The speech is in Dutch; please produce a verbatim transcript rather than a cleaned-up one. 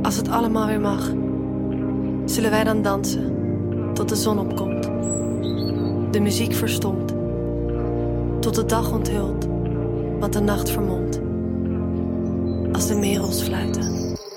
Als het allemaal weer mag, zullen wij dan dansen tot de zon opkomt. De muziek verstomt, tot de dag onthult wat de nacht vermomt. Als de merels fluiten.